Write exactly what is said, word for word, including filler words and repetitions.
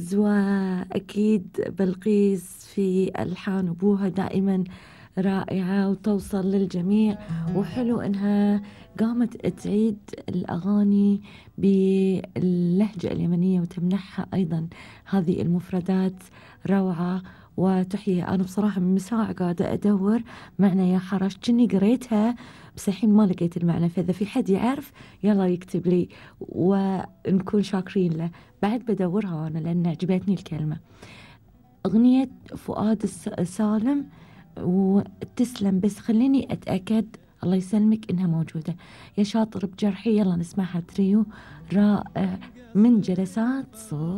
فايز وأكيد بلقيس في ألحان أبوها دائما رائعة وتوصل للجميع، وحلو إنها قامت تعيد الأغاني باللهجة اليمنية وتمنحها أيضا هذه المفردات روعة وتحيي. أنا بصراحة من ساعة قاعدة أدور معنى يا حرش، كني قريتها بس الحين ما لقيت المعنى، فإذا في حد يعرف يلا يكتب لي ونكون شاكرين له. بعد بدورها أنا لأن عجبتني الكلمة. أغنية فؤاد الس- سالم وتسلم، بس خليني أتأكد الله يسلمك إنها موجودة. يا شاطر بجرحي، يلا نسمعها تريو رائع من جلسات صوت.